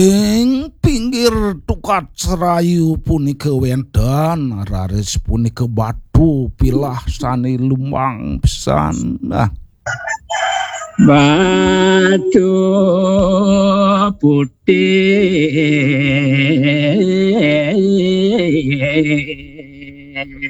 Ing pinggir tukat serayu punika wenten raris punika batu pilah sani lumang pisan. Batu putih